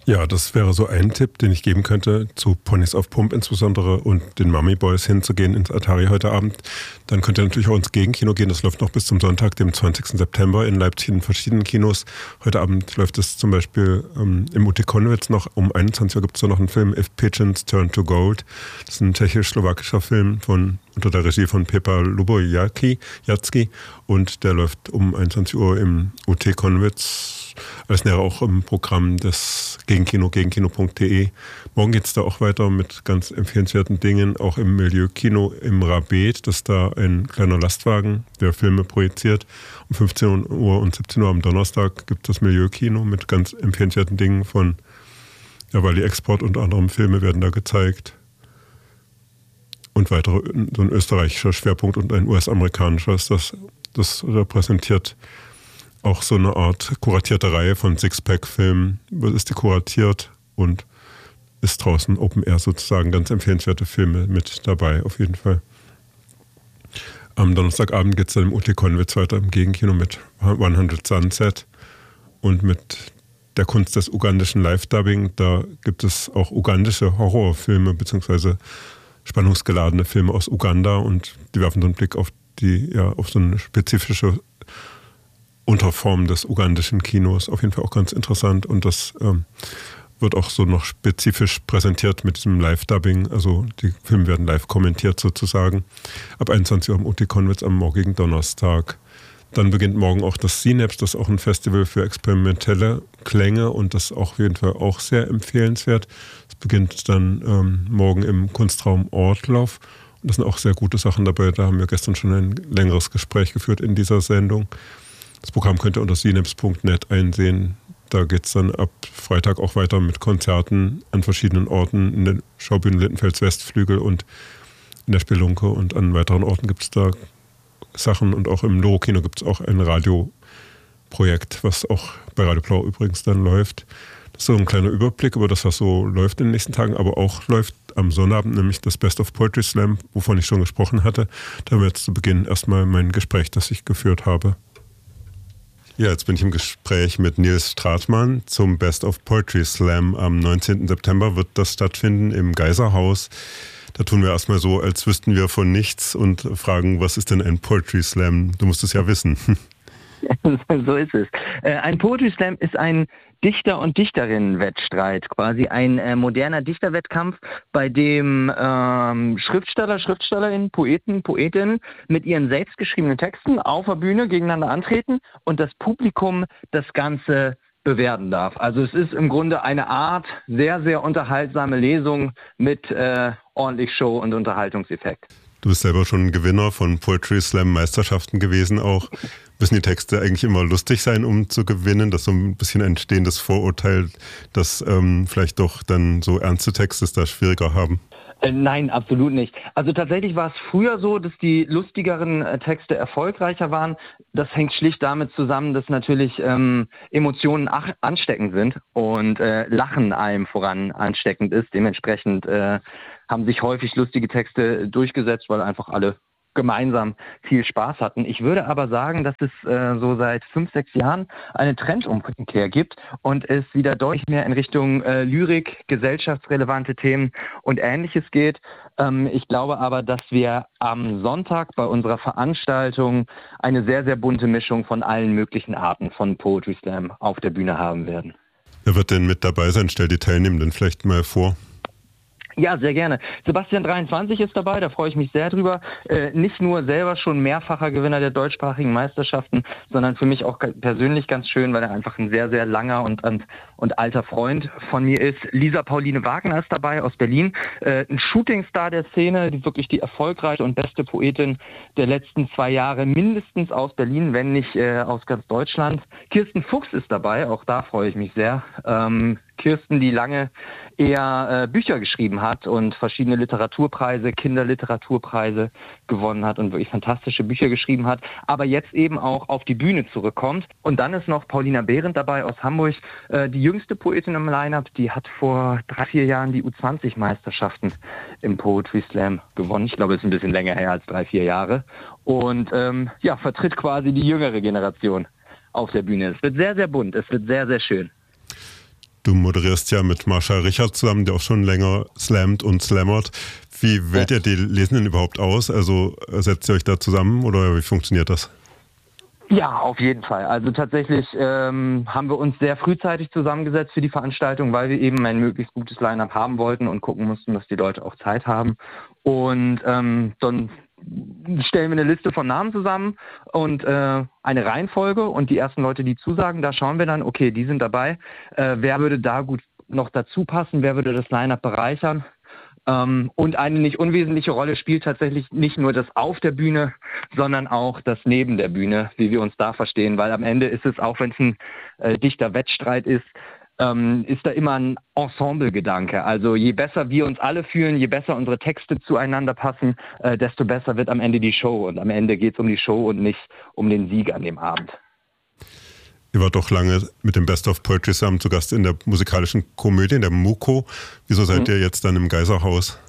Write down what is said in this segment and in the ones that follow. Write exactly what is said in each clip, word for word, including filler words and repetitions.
Ja, das wäre so ein Tipp, den ich geben könnte, zu Ponys auf Pump insbesondere und den Mummy Boys hinzugehen ins Atari heute Abend. Dann könnt ihr natürlich auch ins Gegenkino gehen. Das läuft noch bis zum Sonntag, dem zwanzigsten September in Leipzig in verschiedenen Kinos. Heute Abend läuft es zum Beispiel ähm, im U T Konwitz noch. Um einundzwanzig Uhr gibt es da noch einen Film, If Pigeons Turn to Gold. Das ist ein tschechisch-slowakischer Film von unter der Regie von Pepa Lubojaki, Jacki, und der läuft um einundzwanzig Uhr im U T Konwitz. Alles näher auch im Programm des Gegenkino, gegenkino punkt de. Morgen geht es da auch weiter mit ganz empfehlenswerten Dingen, auch im Milieukino im Rabet. Das ist da ein kleiner Lastwagen, der Filme projiziert. Um fünfzehn Uhr und siebzehn Uhr am Donnerstag gibt es das Milieukino mit ganz empfehlenswerten Dingen von ja, Wally Export, unter anderem Filme werden da gezeigt. Und weitere, so ein österreichischer Schwerpunkt und ein U S-amerikanischer ist das. Das repräsentiert auch so eine Art kuratierte Reihe von Sixpack-Filmen, ist die kuratiert und ist draußen Open Air sozusagen, ganz empfehlenswerte Filme mit dabei, auf jeden Fall. Am Donnerstagabend geht es dann im U T Konwitz weiter im Gegenkino mit hundert Sunset und mit der Kunst des ugandischen Live-Dubbing. Da gibt es auch ugandische Horrorfilme bzw. spannungsgeladene Filme aus Uganda und die werfen so einen Blick auf die, ja, auf so eine spezifische Unterform des ugandischen Kinos. Auf jeden Fall auch ganz interessant und das ähm, wird auch so noch spezifisch präsentiert mit diesem Live-Dubbing. Also die Filme werden live kommentiert sozusagen. Ab einundzwanzig Uhr im U T Konwitz am morgigen Donnerstag. Dann beginnt morgen auch das Synapse, das ist auch ein Festival für experimentelle Klänge und das ist auch auf jeden Fall auch sehr empfehlenswert. Es beginnt dann ähm, morgen im Kunstraum Ortloff. Und das sind auch sehr gute Sachen dabei. Da haben wir gestern schon ein längeres Gespräch geführt in dieser Sendung. Das Programm könnt ihr unter synapse punkt net einsehen. Da geht es dann ab Freitag auch weiter mit Konzerten an verschiedenen Orten, in der Schaubühne Littenfels Westflügel und in der Spelunke. Und an weiteren Orten gibt es da Sachen. Und auch im Loro-Kino gibt es auch ein Radioprojekt, was auch bei Radio Blau übrigens dann läuft. Das ist so ein kleiner Überblick über das, was so läuft in den nächsten Tagen. Aber auch läuft am Sonnabend nämlich das Best of Poetry Slam, wovon ich schon gesprochen hatte. Da haben wir jetzt zu Beginn erstmal mein Gespräch, das ich geführt habe. Ja, jetzt bin ich im Gespräch mit Nils Stratmann zum Best of Poetry Slam. Am neunzehnten September wird das stattfinden im Geiserhaus. Da tun wir erstmal so, als wüssten wir von nichts und fragen, was ist denn ein Poetry Slam? Du musst es ja wissen. So ist es. Ein Poetry Slam ist ein Dichter- und Dichterinnen-Wettstreit, quasi ein äh, moderner Dichterwettkampf, bei dem ähm, Schriftsteller, Schriftstellerinnen, Poeten, Poetinnen mit ihren selbstgeschriebenen Texten auf der Bühne gegeneinander antreten und das Publikum das Ganze bewerten darf. Also es ist im Grunde eine Art sehr, sehr unterhaltsame Lesung mit äh, ordentlich Show- und Unterhaltungseffekt. Du bist selber schon Gewinner von Poetry Slam Meisterschaften gewesen auch. Müssen die Texte eigentlich immer lustig sein, um zu gewinnen? Das ist so ein bisschen ein entstehendes Vorurteil, dass ähm, vielleicht doch dann so ernste Texte es da schwieriger haben. Äh, nein, absolut nicht. Also tatsächlich war es früher so, dass die lustigeren äh, Texte erfolgreicher waren. Das hängt schlicht damit zusammen, dass natürlich ähm, Emotionen ach- ansteckend sind und äh, Lachen allem voran ansteckend ist. Dementsprechend äh, haben sich häufig lustige Texte durchgesetzt, weil einfach alle gemeinsam viel Spaß hatten. Ich würde aber sagen, dass es äh, so seit fünf, sechs Jahren eine Trendumkehr gibt und es wieder deutlich mehr in Richtung äh, Lyrik, gesellschaftsrelevante Themen und Ähnliches geht. Ähm, ich glaube aber, dass wir am Sonntag bei unserer Veranstaltung eine sehr, sehr bunte Mischung von allen möglichen Arten von Poetry Slam auf der Bühne haben werden. Wer wird denn mit dabei sein? Stell die Teilnehmenden vielleicht mal vor. Ja, sehr gerne. Sebastian dreiundzwanzig ist dabei, da freue ich mich sehr drüber. Äh, nicht nur selber schon mehrfacher Gewinner der deutschsprachigen Meisterschaften, sondern für mich auch persönlich ganz schön, weil er einfach ein sehr, sehr langer und, und, und alter Freund von mir ist. Lisa Pauline Wagner ist dabei aus Berlin, äh, ein Shootingstar der Szene, die wirklich die erfolgreiche und beste Poetin der letzten zwei Jahre, mindestens aus Berlin, wenn nicht äh, aus ganz Deutschland. Kirsten Fuchs ist dabei, auch da freue ich mich sehr. Ähm, Kirsten, die lange eher äh, Bücher geschrieben hat und verschiedene Literaturpreise, Kinderliteraturpreise gewonnen hat und wirklich fantastische Bücher geschrieben hat, aber jetzt eben auch auf die Bühne zurückkommt. Und dann ist noch Paulina Behrendt dabei aus Hamburg, äh, die jüngste Poetin im Line-Up, die hat vor drei, vier Jahren die U zwanzig Meisterschaften im Poetry Slam gewonnen. Ich glaube, es ist ein bisschen länger her als drei, vier Jahre. Und ähm, ja, vertritt quasi die jüngere Generation auf der Bühne. Es wird sehr, sehr bunt, es wird sehr, sehr schön. Du moderierst ja mit Marshall Richard zusammen, der auch schon länger slammt und slammert. Wie wählt ihr die Lesenden überhaupt aus? Also setzt ihr euch da zusammen oder wie funktioniert das? Ja, auf jeden Fall. Also tatsächlich ähm, haben wir uns sehr frühzeitig zusammengesetzt für die Veranstaltung, weil wir eben ein möglichst gutes Line-up haben wollten und gucken mussten, dass die Leute auch Zeit haben. Und ähm, dann stellen wir eine Liste von Namen zusammen und äh, eine Reihenfolge und die ersten Leute, die zusagen, da schauen wir dann, okay, die sind dabei. Äh, wer würde da gut noch dazu passen? Wer würde das Line-up bereichern? Ähm, und eine nicht unwesentliche Rolle spielt tatsächlich nicht nur das auf der Bühne, sondern auch das neben der Bühne, wie wir uns da verstehen. Weil am Ende ist es, auch wenn es ein äh, dichter Wettstreit ist, ähm, ist da immer ein Ensemble-Gedanke. Also je besser wir uns alle fühlen, je besser unsere Texte zueinander passen, äh, desto besser wird am Ende die Show. Und am Ende geht es um die Show und nicht um den Sieg an dem Abend. Ihr wart doch lange mit dem Best of Poetry Slam zu Gast in der musikalischen Komödie, in der MUKO. Wieso seid mhm. ihr jetzt dann im Geiserhaus?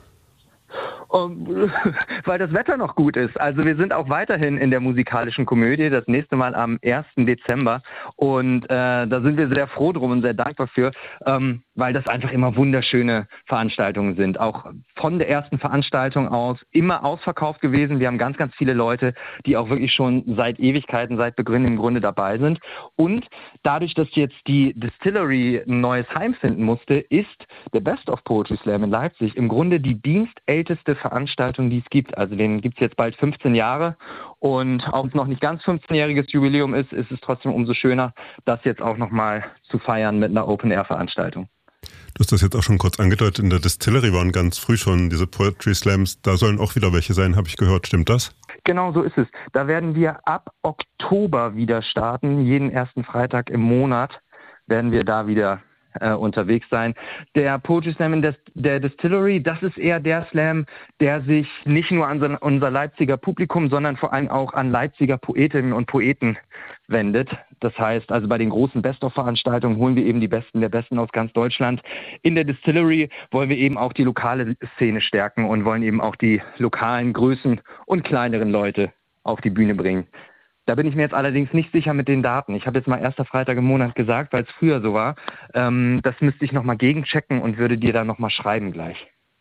Um, weil das Wetter noch gut ist. Also wir sind auch weiterhin in der musikalischen Komödie, das nächste Mal am ersten Dezember. Und äh, da sind wir sehr froh drum und sehr dankbar für, ähm, weil das einfach immer wunderschöne Veranstaltungen sind. Auch von der ersten Veranstaltung aus immer ausverkauft gewesen. Wir haben ganz, ganz viele Leute, die auch wirklich schon seit Ewigkeiten, seit Beginn im Grunde dabei sind. Und dadurch, dass jetzt die Distillery ein neues Heim finden musste, ist der Best of Poetry Slam in Leipzig im Grunde die dienstälteste Veranstaltung, die es gibt. Also den gibt es jetzt bald fünfzehn Jahre und auch wenn es noch nicht ganz fünfzehnjähriges Jubiläum ist, ist es trotzdem umso schöner, das jetzt auch nochmal zu feiern mit einer Open-Air-Veranstaltung. Du hast das jetzt auch schon kurz angedeutet, in der Distillery waren ganz früh schon diese Poetry Slams, da sollen auch wieder welche sein, habe ich gehört, stimmt das? Genau so ist es. Da werden wir ab Oktober wieder starten, jeden ersten Freitag im Monat werden wir da wieder Äh, unterwegs sein. Der Poetry Slam in des, der Distillery, das ist eher der Slam, der sich nicht nur an so, unser Leipziger Publikum, sondern vor allem auch an Leipziger Poetinnen und Poeten wendet. Das heißt, also bei den großen Best-of-Veranstaltungen holen wir eben die Besten der Besten aus ganz Deutschland. In der Distillery wollen wir eben auch die lokale Szene stärken und wollen eben auch die lokalen Größen und kleineren Leute auf die Bühne bringen. Da bin ich mir jetzt allerdings nicht sicher mit den Daten. Ich habe jetzt mal erster Freitag im Monat gesagt, weil es früher so war. Ähm, das müsste ich nochmal gegenchecken und würde dir dann nochmal schreiben gleich.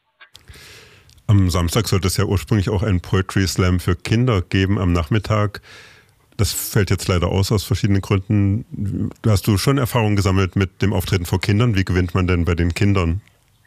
Am Samstag sollte es ja ursprünglich auch einen Poetry Slam für Kinder geben am Nachmittag. Das fällt jetzt leider aus aus verschiedenen Gründen. Hast du schon Erfahrung gesammelt mit dem Auftreten vor Kindern? Wie gewinnt man denn bei den Kindern?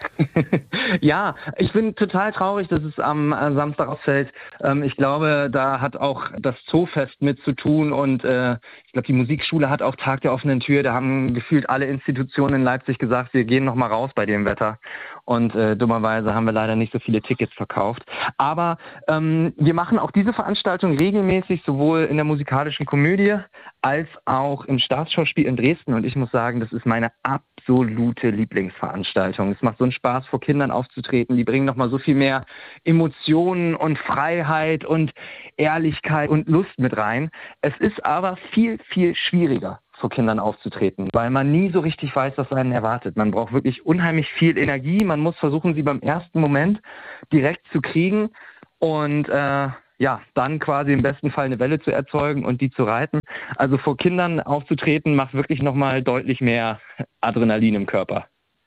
Ja, ich bin total traurig, dass es am äh, Samstag ausfällt. Ähm, ich glaube, da hat auch das Zoofest mit zu tun und äh, ich glaube, die Musikschule hat auch Tag der offenen Tür. Da haben gefühlt alle Institutionen in Leipzig gesagt, wir gehen nochmal raus bei dem Wetter. Und äh, dummerweise haben wir leider nicht so viele Tickets verkauft. Aber ähm, wir machen auch diese Veranstaltung regelmäßig, sowohl in der musikalischen Komödie als auch im Staatsschauspiel in Dresden. Und ich muss sagen, das ist meine absolute Lieblingsveranstaltung. Es macht so einen Spaß, vor Kindern aufzutreten. Die bringen nochmal so viel mehr Emotionen und Freiheit und Ehrlichkeit und Lust mit rein. Es ist aber viel, viel schwieriger, vor Kindern aufzutreten, weil man nie so richtig weiß, was einen erwartet. Man braucht wirklich unheimlich viel Energie. Man muss versuchen, sie beim ersten Moment direkt zu kriegen und äh, ja, dann quasi im besten Fall eine Welle zu erzeugen und die zu reiten. Also vor Kindern aufzutreten, macht wirklich nochmal deutlich mehr Adrenalin im Körper.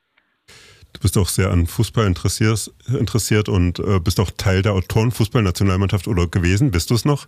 Du bist auch sehr an Fußball interessiert, interessiert und äh, bist auch Teil der Autorenfußballnationalmannschaft oder gewesen. Bist du es noch?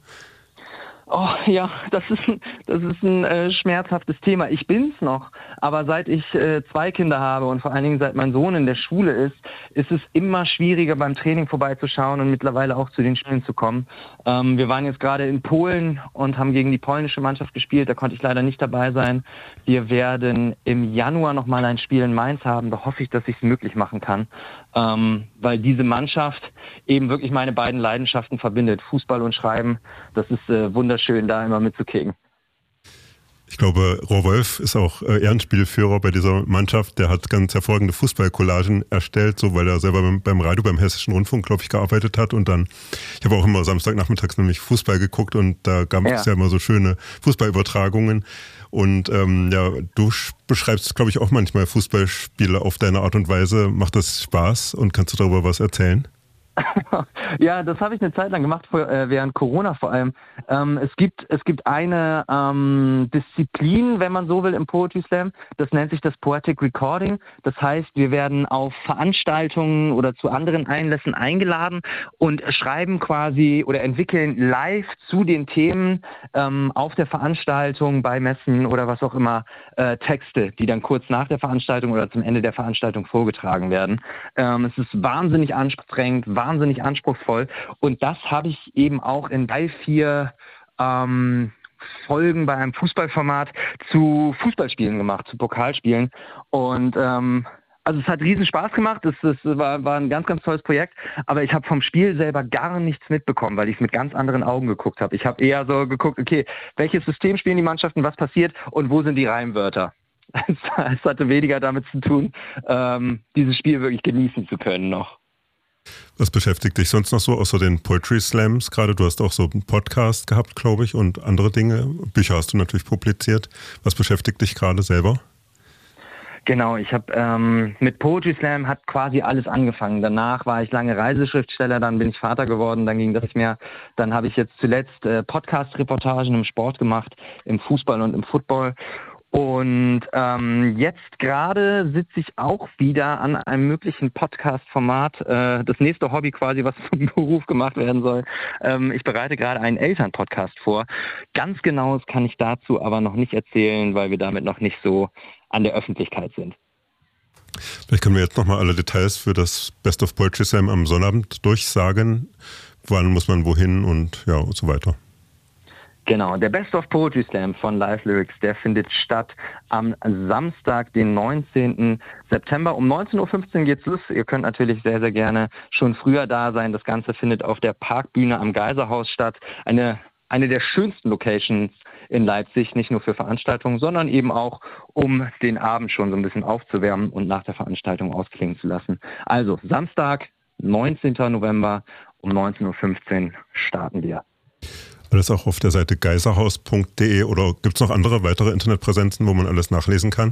Oh ja, das ist, das ist ein äh, schmerzhaftes Thema. Ich bin's noch, aber seit ich äh, zwei Kinder habe und vor allen Dingen seit mein Sohn in der Schule ist, ist es immer schwieriger, beim Training vorbeizuschauen und mittlerweile auch zu den Spielen zu kommen. Ähm, wir waren jetzt gerade in Polen und haben gegen die polnische Mannschaft gespielt, da konnte ich leider nicht dabei sein. Wir werden im Januar nochmal ein Spiel in Mainz haben, da hoffe ich, dass ich es möglich machen kann, ähm, weil diese Mannschaft eben wirklich meine beiden Leidenschaften verbindet, Fußball und Schreiben. Das ist äh, wunderschön. Schön, da immer mitzukicken. Ich glaube, Rohr Wolf ist auch äh, Ehrenspielführer bei dieser Mannschaft. Der hat ganz hervorragende Fußballcollagen erstellt, so weil er selber beim, beim Radio, beim Hessischen Rundfunk, glaube ich, gearbeitet hat. Und dann, ich habe auch immer Samstagnachmittags nämlich Fußball geguckt und da gab es ja. ja immer so schöne Fußballübertragungen. Und ähm, ja, du beschreibst, glaube ich, auch manchmal Fußballspiele auf deine Art und Weise. Macht das Spaß und kannst du darüber was erzählen? Ja, das habe ich eine Zeit lang gemacht, vor, äh, während Corona vor allem. Ähm, es gibt es gibt eine ähm, Disziplin, wenn man so will, im Poetry Slam. Das nennt sich das Poetic Recording. Das heißt, wir werden auf Veranstaltungen oder zu anderen Einlässen eingeladen und schreiben quasi oder entwickeln live zu den Themen ähm, auf der Veranstaltung, bei Messen oder was auch immer äh, Texte, die dann kurz nach der Veranstaltung oder zum Ende der Veranstaltung vorgetragen werden. Ähm, es ist wahnsinnig anstrengend, wahnsinnig anspruchsvoll und das habe ich eben auch in drei, vier ähm, Folgen bei einem Fußballformat zu Fußballspielen gemacht, zu Pokalspielen und ähm, also es hat riesen Spaß gemacht, es, es war, war ein ganz, ganz tolles Projekt, aber ich habe vom Spiel selber gar nichts mitbekommen, weil ich es mit ganz anderen Augen geguckt habe. Ich habe eher so geguckt, okay, welches System spielen die Mannschaften, was passiert und wo sind die Reimwörter? Es hatte weniger damit zu tun, ähm, dieses Spiel wirklich genießen zu können noch. Was beschäftigt dich sonst noch so außer den Poetry Slams? Gerade du hast auch so einen Podcast gehabt, glaube ich, und andere Dinge. Bücher hast du natürlich publiziert. Was beschäftigt dich gerade selber? Genau, ich habe ähm, mit Poetry Slam hat quasi alles angefangen. Danach war ich lange Reiseschriftsteller, dann bin ich Vater geworden, dann ging das nicht mehr. Dann habe ich jetzt zuletzt äh, Podcast-Reportagen im Sport gemacht, im Fußball und im Football. Und ähm, jetzt gerade sitze ich auch wieder an einem möglichen Podcast-Format, äh, das nächste Hobby quasi, was zum Beruf gemacht werden soll. Ähm, ich bereite gerade einen Eltern-Podcast vor. Ganz Genaues kann ich dazu aber noch nicht erzählen, weil wir damit noch nicht so an der Öffentlichkeit sind. Vielleicht können wir jetzt nochmal alle Details für das Best of Poetry Slam am Sonnabend durchsagen. Wann muss man wohin und ja und so weiter. Genau, der Best of Poetry Slam von Live Lyrics, der findet statt am Samstag, den neunzehnten September. Um neunzehn Uhr fünfzehn geht's los. Ihr könnt natürlich sehr, sehr gerne schon früher da sein. Das Ganze findet auf der Parkbühne am Geiserhaus statt. Eine, eine der schönsten Locations in Leipzig, nicht nur für Veranstaltungen, sondern eben auch, um den Abend schon so ein bisschen aufzuwärmen und nach der Veranstaltung ausklingen zu lassen. Also Samstag, neunzehnten November um neunzehn Uhr fünfzehn starten wir. Alles auch auf der Seite geiserhaus punkt de oder gibt es noch andere weitere Internetpräsenzen, wo man alles nachlesen kann?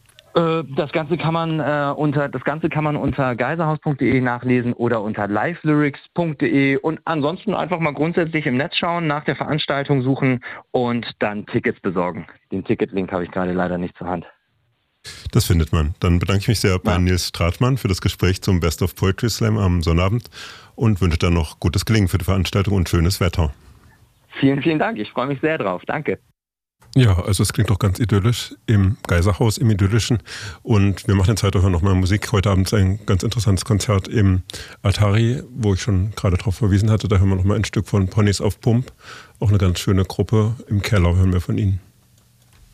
Das Ganze kann man äh, unter das Ganze kann man unter geiserhaus punkt de nachlesen oder unter live lyrics punkt de und ansonsten einfach mal grundsätzlich im Netz schauen, nach der Veranstaltung suchen und dann Tickets besorgen. Den Ticketlink habe ich gerade leider nicht zur Hand. Das findet man. Dann bedanke ich mich sehr bei ja. Nils Stratmann für das Gespräch zum Best of Poetry Slam am Sonnabend und wünsche dann noch gutes Gelingen für die Veranstaltung und schönes Wetter. Vielen, vielen Dank. Ich freue mich sehr drauf. Danke. Ja, also es klingt doch ganz idyllisch im Geiserhaus, im Idyllischen. Und wir machen jetzt heute auch nochmal Musik. Heute Abend ist ein ganz interessantes Konzert im Atari, wo ich schon gerade darauf verwiesen hatte. Da hören wir nochmal ein Stück von Ponys auf Pump. Auch eine ganz schöne Gruppe. Im Keller hören wir von ihnen.